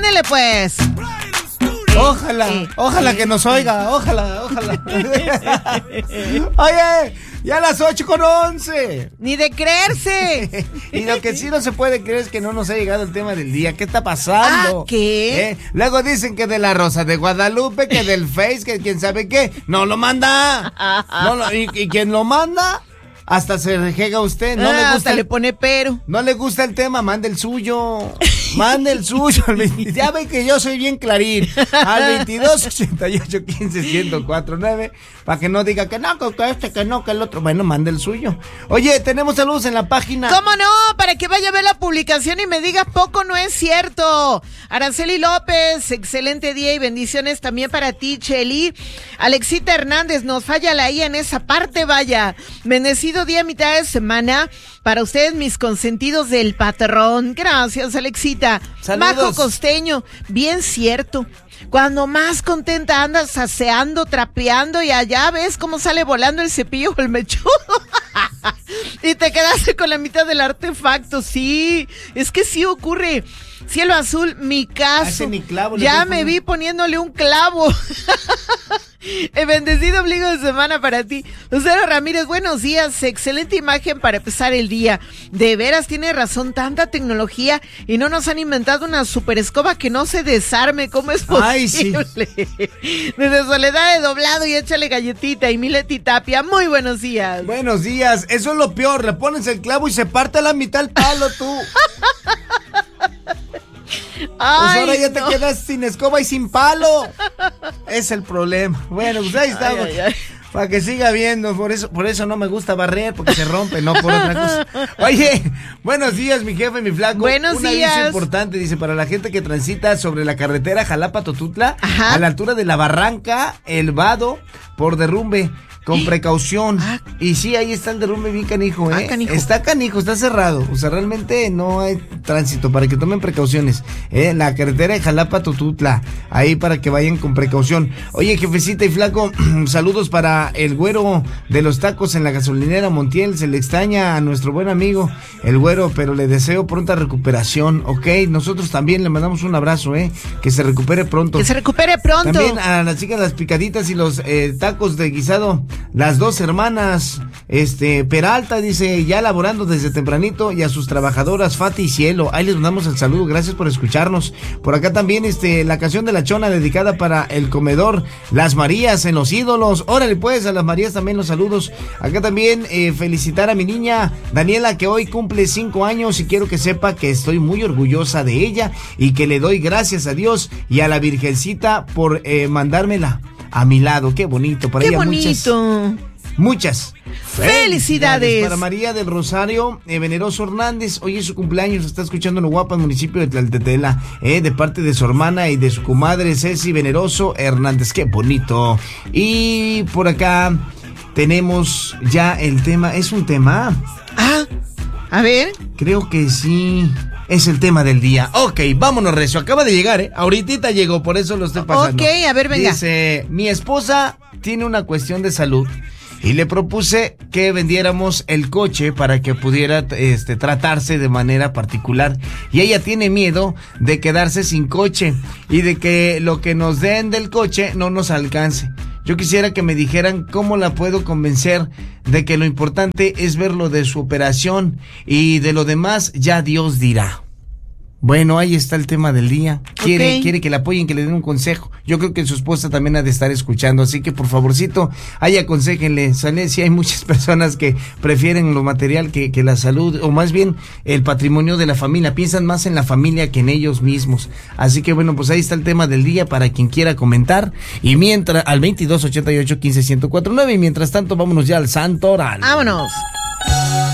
Ándele pues. Ojalá que nos oiga, ojalá. Oye, ya a las 8:11. Ni de creerse. Y lo que sí no se puede creer es que no nos ha llegado el tema del día. ¿Qué está pasando? ¿Qué? Luego dicen que de la Rosa de Guadalupe, que del Face, que quién sabe qué. No lo manda. ¿Y quién lo manda? Hasta se rejega usted. No le gusta. Hasta le pone pero. No le gusta el tema, mande el suyo. Mande el suyo. Ya ve que yo soy bien clarín. Al 2288151049. Para que no diga que no, que no, que el otro. Bueno, mande el suyo. Oye, tenemos saludos en la página. ¿Cómo no? Para que vaya a ver la publicación y me diga poco no es cierto. Araceli López, excelente día y bendiciones también para ti, Cheli. Alexita Hernández, nos falla la IA en esa parte, vaya. Bendecido día, mitad de semana. Para ustedes, mis consentidos del patrón. Gracias, Alexita. Saludos. Majo Costeño, bien cierto. Cuando más contenta andas aseando, trapeando y allá ves cómo sale volando el cepillo o el mechudo. Y te quedaste con la mitad del artefacto. Sí, es que sí ocurre. Cielo azul, mi caso. Ya me vi poniéndole un clavo. El bendecido ombligo de semana para ti. Lucero Ramírez, buenos días. Excelente imagen para empezar el día. De veras, tiene razón, tanta tecnología y no nos han inventado una super escoba que no se desarme. ¿Cómo es posible? Ay, sí. Desde Soledad de Doblado y échale galletita y Mileti Tapia. Muy buenos días. Buenos días. Eso es lo peor. Le pones el clavo y se parte a la mitad el palo, tú. Pues ahora ya te quedas sin escoba y sin palo. Es el problema. Bueno, pues ahí estamos. Para que siga viendo. Por eso no me gusta barrer, porque se rompe, no por otra cosa. Oye, buenos días, mi jefe, mi flaco. Buenos días. Aviso importante, dice, para la gente que transita sobre la carretera Jalapa-Totutla, a la altura de la barranca, El Vado, por derrumbe. Con precaución. Y sí, ahí está el derrumbe bien canijo, Canijo. Está canijo, está cerrado. O sea, realmente no hay tránsito, para que tomen precauciones. La carretera de Jalapa-Totutla, ahí para que vayan con precaución. Oye, jefecita y flaco, saludos para el güero de los tacos en la gasolinera Montiel. Se le extraña a nuestro buen amigo, el güero, pero le deseo pronta recuperación, ¿ok? Nosotros también le mandamos un abrazo, que se recupere pronto. Que se recupere pronto. También a las chicas, las picaditas y los tacos de guisado. Las dos hermanas, Peralta, dice, ya laborando desde tempranito, y a sus trabajadoras, Fati y Cielo. Ahí les mandamos el saludo, gracias por escucharnos. Por acá también, la canción de la Chona dedicada para el comedor Las Marías en Los Ídolos. Órale pues, a las Marías también los saludos. Acá también, felicitar a mi niña Daniela, que hoy cumple 5 años, y quiero que sepa que estoy muy orgullosa de ella, y que le doy gracias a Dios y a la Virgencita por mandármela a mi lado. Qué bonito. Para qué ella bonito. Muchas felicidades. Para María del Rosario Veneroso Hernández, hoy es su cumpleaños, está escuchando en Uruapan, municipio de Tlaltetela, de parte de su hermana y de su comadre Ceci Veneroso Hernández. Qué bonito. Y por acá tenemos ya el tema. ¿Es un tema? A ver. Creo que sí. Es el tema del día. Ok, vámonos, recio. Acaba de llegar, Ahorita llegó, por eso lo estoy pasando. Ok, a ver, venga. Dice, mi esposa tiene una cuestión de salud y le propuse que vendiéramos el coche para que pudiera tratarse de manera particular. Y ella tiene miedo de quedarse sin coche y de que lo que nos den del coche no nos alcance. Yo quisiera que me dijeran cómo la puedo convencer de que lo importante es ver lo de su operación y de lo demás ya Dios dirá. Bueno, ahí está el tema del día. Quiere que la apoyen, que le den un consejo. Yo creo que su esposa también ha de estar escuchando, así que por favorcito, ahí aconséjenle. Sí, hay muchas personas que prefieren lo material que la salud, o más bien el patrimonio de la familia. Piensan más en la familia que en ellos mismos. Así que bueno, pues ahí está el tema del día para quien quiera comentar. Y mientras, al 2288151049, y mientras tanto, vámonos ya al Santoral. Vámonos.